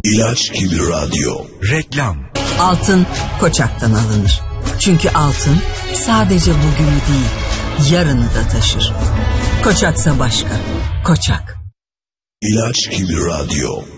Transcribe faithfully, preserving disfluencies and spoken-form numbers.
İlaç gibi radyo. Reklam. Altın Koçak'tan alınır. Çünkü altın sadece bugünü değil, yarını da taşır. Koçaksa başka. Koçak. İlaç gibi radyo.